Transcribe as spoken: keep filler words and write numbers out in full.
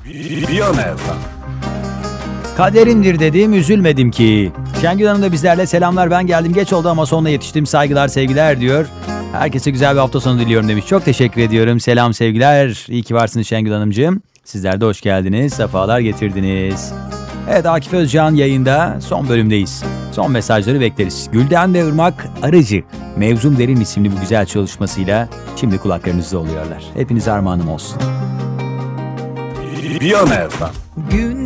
Biyonev. Kaderimdir dedim, üzülmedim ki. Şengül Hanım da bizlerle selamlar, ben geldim geç oldu ama sonuna yetiştim, saygılar sevgiler diyor. Herkese güzel bir hafta sonu diliyorum demiş. Çok teşekkür ediyorum. Selam sevgiler. İyi ki varsınız Şengül Hanımcığım. Sizler de hoş geldiniz. Sefalar getirdiniz. Evet, Akif Özcan yayında, son bölümdeyiz. Son mesajları bekleriz. Gülden ve Irmak Arıcı, Mevzum Derin isimli bu güzel çalışmasıyla şimdi kulaklarınızda oluyorlar. Hepinize armağanım olsun. Biyonev. Gün